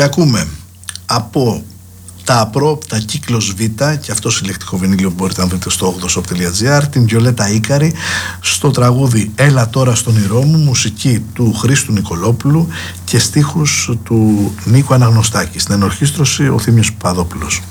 Και ακούμε από τα απρόοπτα κύκλος Β, και αυτό συλλεκτικό βινίλιο μπορείτε να βρείτε στο 8shop.gr, την Βιολέτα Ίκαρη στο τραγούδι «Έλα τώρα στον ήρω μου», μουσική του Χρήστου Νικολόπουλου και στίχους του Νίκου Αναγνωστάκη, στην ενορχήστρωση ο Θήμιος Παπαδόπουλος.